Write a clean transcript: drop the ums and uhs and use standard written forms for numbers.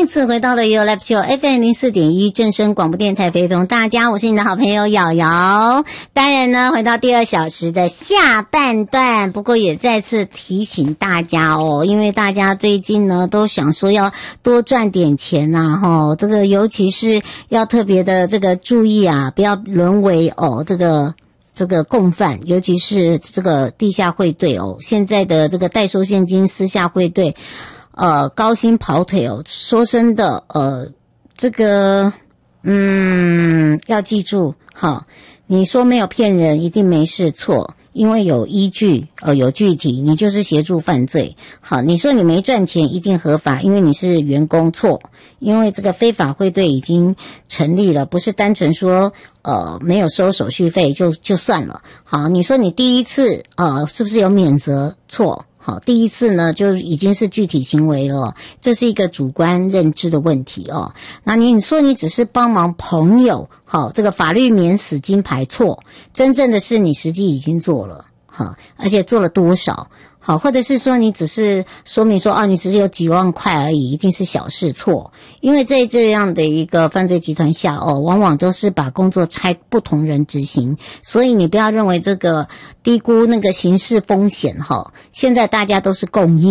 再次回到了 You Live Show FM 04.1正声广播电台，陪同大家，我是你的好朋友瑶瑶。当然呢，回到第2小时的下半段，不过也再次提醒大家哦，因为大家最近呢都想说要多赚点钱呐，这个尤其是要特别的这个注意啊，不要沦为这个共犯，尤其是这个地下汇兑哦，现在的这个代收现金私下汇兑。高薪跑腿哦，说真的，这个，要记住，好，你说没有骗人，一定没事，错，因为有依据，有具体，你就是协助犯罪。好，你说你没赚钱，一定合法，因为你是员工，错，因为这个非法汇兑已经成立了，不是单纯说，没有收手续费就算了。好，你说你第一次，是不是有免责？错。好，第一次呢就已经是具体行为了，这是一个主观认知的问题哦。那你说你只是帮忙朋友，好，这个法律免死金牌，错，真正的是你实际已经做了，好，而且做了多少？好，或者是说你只是说明说你只是有几万块而已，一定是小事，错。因为在这样的一个犯罪集团下往往都是把工作拆不同人执行，所以你不要认为这个低估那个刑事风险现在大家都是共业。